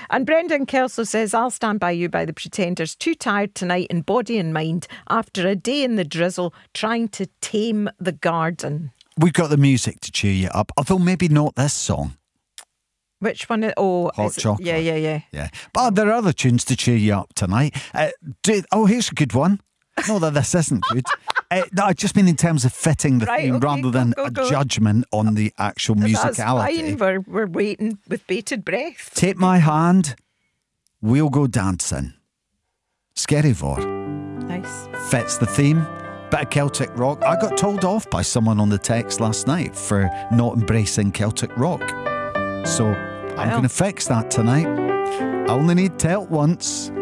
And Brendan Kelso says, I'll stand by you by the Pretenders. Too tired tonight in body and mind after a day in the drizzle trying to tame the garden. We've got the music to cheer you up, although maybe not this song. Which one? Hot Chocolate. Yeah. But there are other tunes to cheer you up tonight. Here's a good one. No, that this isn't good. No, I just mean in terms of fitting the theme rather than a judgment on the actual musicality. That's fine. We're waiting with bated breath. Take my hand, we'll go dancing. Skerryvor. Nice. Fits the theme. Bit of Celtic rock. I got told off by someone on the text last night for not embracing Celtic rock. So I'm going to fix that tonight. I only need to tell it once.